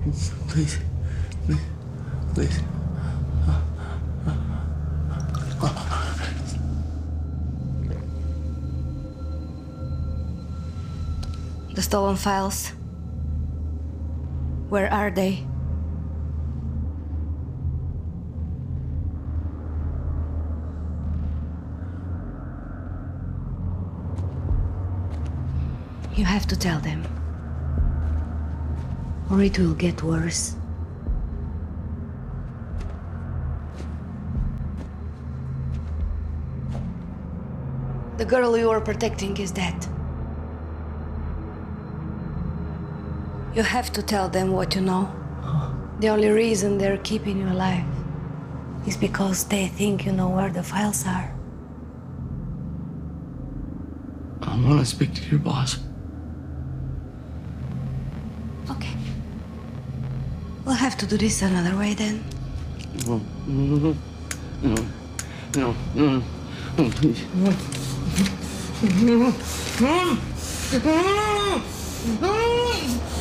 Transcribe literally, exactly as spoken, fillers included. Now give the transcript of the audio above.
Please. Please. Please. The stolen files. Where are they? You have to tell them, or it will get worse. The girl you are protecting is dead. You have to tell them what you know. The only reason they're keeping you alive is because they think you know where the files are. I want to speak to your boss. Okay. We'll have to do this another way then. No, no, no, no, no, no, please. No.